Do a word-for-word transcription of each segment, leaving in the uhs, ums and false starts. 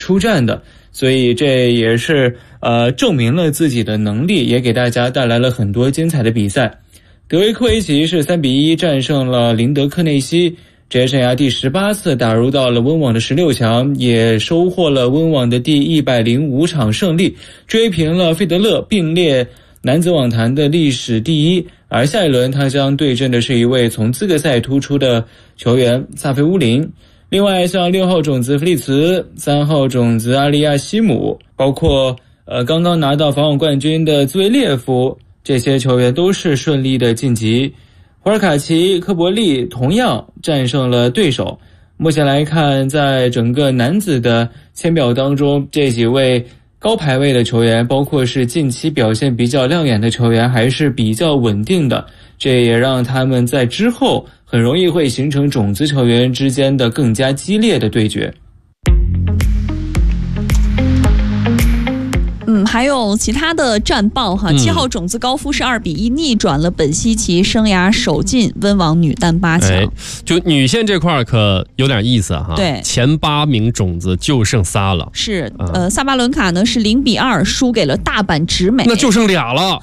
出战的，所以这也是呃证明了自己的能力，也给大家带来了很多精彩的比赛。德维科维奇是三比一战胜了林德科内西，职业生涯第十八次打入到了温网的十六强，也收获了温网的第一百零五场胜利，追平了费德勒，并列男子网坛的历史第一。而下一轮他将对阵的是一位从资格赛突出的球员萨菲乌林。另外像六号种子弗利茨、三号种子阿利亚西姆，包括呃刚刚拿到法网冠军的兹维列夫，这些球员都是顺利的晋级。胡尔卡奇、科伯利同样战胜了对手。目前来看，在整个男子的签表当中，这几位高排位的球员，包括是近期表现比较亮眼的球员，还是比较稳定的，这也让他们在之后很容易会形成种子球员之间的更加激烈的对决。 嗯，还有其他的战报哈，七、嗯、号种子高夫是二比一逆转了本西奇生涯首进温网女单八强、哎。 就女线这块可有点意思哈， 对， 前八名种子就剩仨了。 是，呃，萨巴伦卡呢是零比二输给了大阪直美， 那就剩俩了。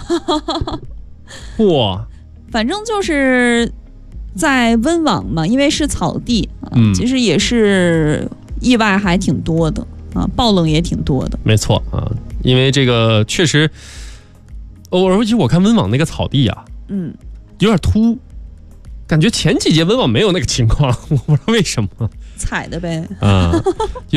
哇， 反正就是在温网嘛，因为是草地，嗯，其实也是意外还挺多的啊，爆冷也挺多的。 没错啊。因为这个确实，偶尔其实我看温网那个草地啊，嗯，有点秃，感觉前几届温网没有那个情况，我不知道为什么， 踩的呗啊，有。